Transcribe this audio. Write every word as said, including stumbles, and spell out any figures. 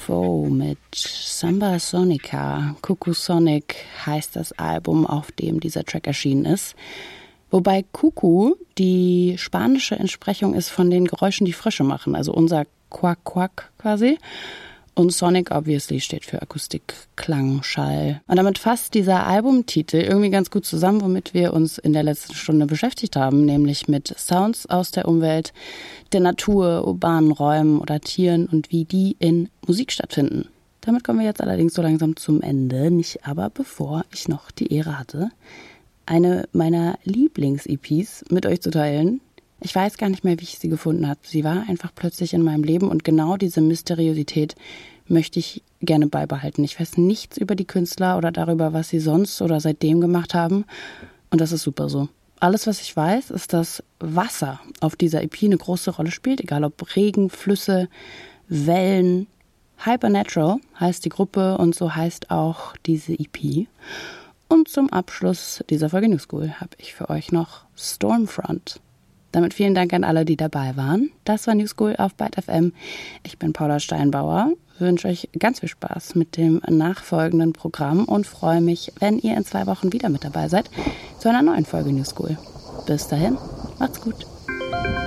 Foe mit Samba Sonica. Cuckoo Sonic heißt das Album, auf dem dieser Track erschienen ist. Wobei Cuckoo die spanische Entsprechung ist von den Geräuschen, die Frösche machen. Also unser Quack Quack quasi. Und Sonic obviously steht für Akustik, Klang, Schall. Und damit fasst dieser Albumtitel irgendwie ganz gut zusammen, womit wir uns in der letzten Stunde beschäftigt haben, nämlich mit Sounds aus der Umwelt, der Natur, urbanen Räumen oder Tieren und wie die in Musik stattfinden. Damit kommen wir jetzt allerdings so langsam zum Ende, nicht aber bevor ich noch die Ehre hatte, eine meiner Lieblings-E Ps mit euch zu teilen. Ich weiß gar nicht mehr, wie ich sie gefunden habe. Sie war einfach plötzlich in meinem Leben und genau diese Mysteriosität möchte ich gerne beibehalten. Ich weiß nichts über die Künstler oder darüber, was sie sonst oder seitdem gemacht haben. Und das ist super so. Alles, was ich weiß, ist, dass Wasser auf dieser E P eine große Rolle spielt. Egal ob Regen, Flüsse, Wellen. Hypernatural heißt die Gruppe und so heißt auch diese E P. Und zum Abschluss dieser Folge New School habe ich für euch noch Stormfront. Damit vielen Dank an alle, die dabei waren. Das war New School auf Byte F M. Ich bin Paula Steinbauer, wünsche euch ganz viel Spaß mit dem nachfolgenden Programm und freue mich, wenn ihr in zwei Wochen wieder mit dabei seid zu einer neuen Folge New School. Bis dahin, macht's gut.